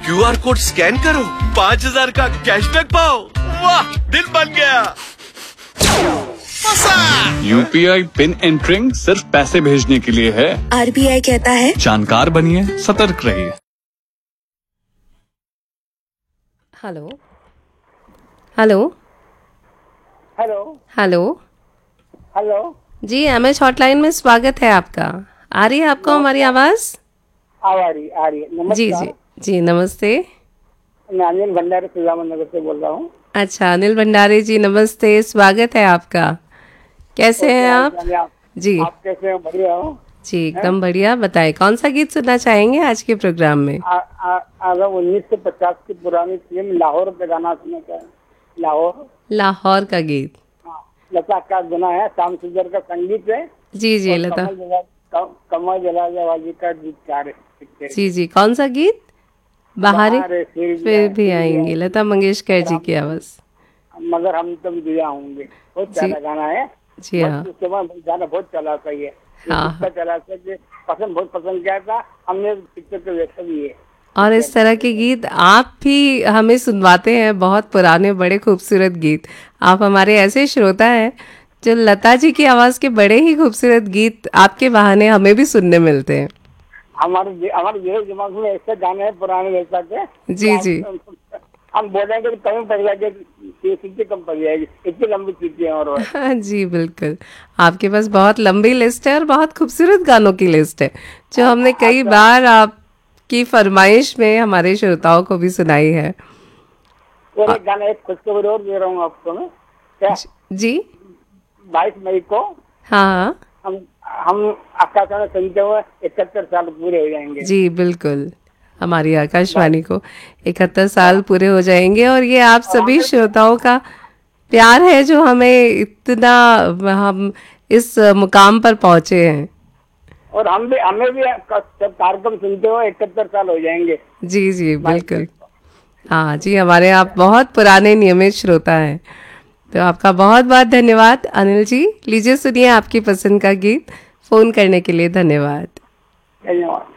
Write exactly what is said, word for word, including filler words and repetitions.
QR code scan करो, पाँच हजार का कैशबैक पाओ। वाह, दिल बन गया। यूपीआई पिन एंटरिंग सिर्फ पैसे भेजने के लिए है। आरबीआई कहता है जानकार बनिए, सतर्क रहिए। Hello hello hello hello hello जी, एमएच हॉटलाइन में स्वागत है आपका। आ रही है आपको हमारी आवाज? आ रही आ रही है। नमस्कार। जी जी जी नमस्ते। मैं अनिल भंडारी सुजामन नगर से बोल रहा हूँ। अच्छा, अनिल भंडारी जी नमस्ते, स्वागत है आपका। कैसे हैं आप? आप जी आप कैसे हो? बढ़िया हो? जी एकदम बढ़िया। बताएं कौन सा गीत सुनना चाहेंगे आज के प्रोग्राम में? अगर उन्नीस सौ पचास की पुरानी फिल्म लाहौर पे गाना सुनना चाहें। लाहौर लाहौर का गीत। हाँ, लता का गुना है, शाम सुंदर का संगीत है। जी जी लता। कमल जला कमल जलाजा वाली का गीतकार है। जी जी कौन सा गीत? बाहरी बाहर है, फिर भी फिर भी आएंगे। आएंगे, लता मंगेशकर जी की आवाज। मगर हम तुम दिया होंगे, बहुत प्यारा गाना है। जी हाँ उस समय गाना बहुत चला था ये। हाँ। हाँ चला था कि पसंद बहुत पसंद किया था हमने, पिक्चर को देखा भी है। और इस तरह के गीत आप भी हमें सुनवाते हैं, बहुत पुराने बड़े खूबसूरत गीत। आप हमारे ऐसे श्रोता हैं जो लता जी की आवाज के बड़े ही खूबसूरत गीत आपके बहाने हमें भी सुनने मिलते हैं। हमारे हमारे जेल दिमाग में ऐसे गाने हैं पुराने लता के। जी जी हम बोलेंगे तो कम पड़ जाएगी, सीटी कम पड़ जाएगी, इतनी लंबी सीटी है। और हाँ जी बिल्कुल, आपके पास बहुत लंबी लिस्ट है और बहुत खूबसूरत गानों की लिस्ट है जो हमने कई बार आपकी फरमाइश में हमारे श्रोताओं को भी सुनाई है। और एक गाना, एक खुशखबरी और दे रहा हूँ आपको मैं। क्या जी बाईस मई को हाँ हम हम आकाशवाणी सुनते हुए इकहत्तर साल पूरे हो जाएंगे। जी बिल्कुल, हमारी आकाशवाणी को इकहत्तर साल पूरे हो जाएंगे और ये आप सभी श्रोताओं का प्यार है जो हमें इतना, हम इस मुकाम पर पहुंचे हैं। और हम भी हमें भी कार्यक्रम सुनते हुए इकहत्तर साल हो जाएंगे। जी जी बिल्कुल। हाँ जी, हमारे आप बहुत पुराने नियमित श्रोता हैं, तो आपका बहुत बहुत धन्यवाद अनिल जी। लीजिए सुनिए आपकी पसंद का गीत। फोन करने के लिए धन्यवाद। धन्यवाद।